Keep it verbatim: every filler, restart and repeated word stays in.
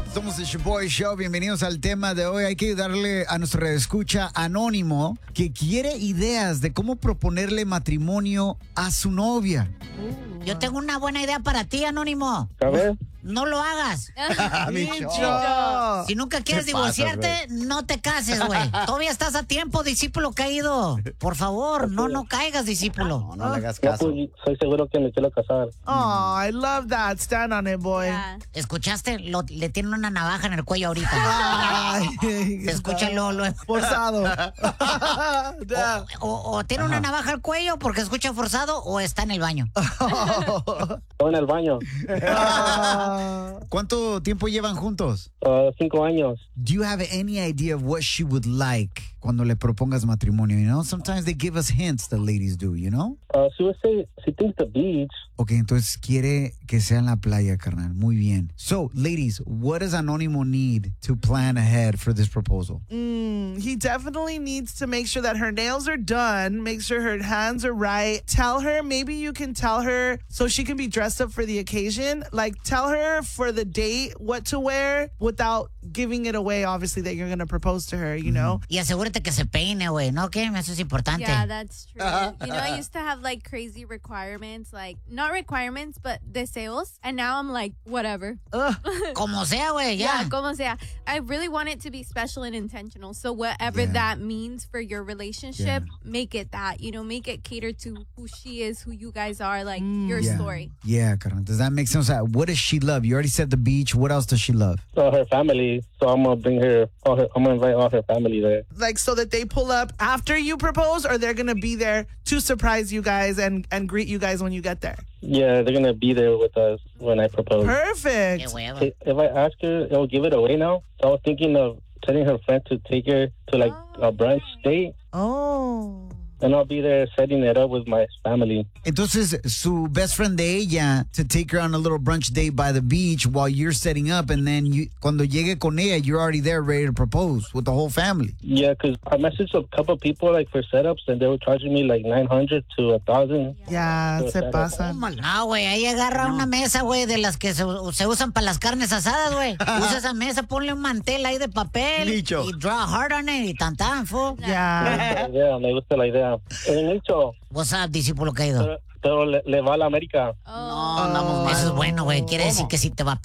Somos el Shaboy Show. Bienvenidos al tema de hoy. Hay que ayudarle a nuestro escucha anónimo que quiere ideas de cómo proponerle matrimonio a su novia. Yo tengo una buena idea para ti, Anónimo. A ver. No lo hagas. Bicho. Si nunca quieres ¿Qué pasa, divorciarte, no te cases, güey. Todavía estás a tiempo, discípulo caído. Por favor, no, no caigas, discípulo. No, no le hagas No, caso. pues, soy seguro que me quiero casar. Oh, I love that. Stand on it, boy. Yeah. ¿Escuchaste? Lo- le tiene una navaja en el cuello ahorita. Ay, Se escucha lo, lo- forzado. o, o- o tiene una navaja al cuello porque escucha forzado o está en el baño. Estoy en el baño. ¿Cuánto tiempo llevan juntos? Uh, cinco años. Do you have any idea of what she would like cuando le propongas matrimonio? You know, sometimes they give us hints, the ladies do, you know? Uh, she would say she thinks the beach. Ok, entonces quiere que sea en la playa, carnal. Muy bien. So, ladies, what does Anónimo need to plan ahead for this proposal? Mm, he definitely needs to make sure that her nails are done, make sure her hands are right. Tell her, maybe you can tell her so she can be dressed up for the occasion. Like, tell her for the date what to wear without giving it away, obviously, that you're going to propose to her, you know? Y asegúrate que se peine, güey, ¿no? ¿Qué? Eso es importante. Yeah, that's true. You know, I used to have like crazy requirements, like not requirements, but deseos. And now I'm like, whatever. Como sea, güey, Yeah, ya. como sea. I really want it to be special and intentional. So whatever Yeah. that means for your relationship, make it that. You know, make it cater to who she is, who you guys are, like your Yeah. story. Yeah, carnal. Does that make sense? Uh, What does she love? You already said the beach. What else does she love? Uh, her family. So I'm gonna bring her. All her I'm gonna invite all her family there. Like, so that they pull up after you propose, or they're going to be there to surprise you guys and, and greet you guys when you get there? Yeah, they're gonna be there with us when I propose. Perfect. Qué hueva. If if I ask her, it'll give it away now. So I was thinking of telling her friend to take her to like a brunch date, Oh. and I'll be there setting it up with my family. Entonces, su best friend de ella to take her on a little brunch date by the beach while you're setting up, and then you, cuando llegue con ella, you're already there ready to propose with the whole family. Yeah, 'cause I messaged a couple people like for setups, and they were charging me like nine hundred to a thousand. Ya, se pasan. No, güey, ahí agarra una mesa, güey, de las que se, se usan para las carnes asadas, güey. Usa esa mesa, ponle un mantel ahí de papel Licho. y draw a heart on it y tan tan, fool. Ya. Yeah, me gusta la idea. En hecho, What's up, discípulo caído? pero, pero le, le va a la América. Oh. Eso es bueno, güey. Quiere decir que sí te va a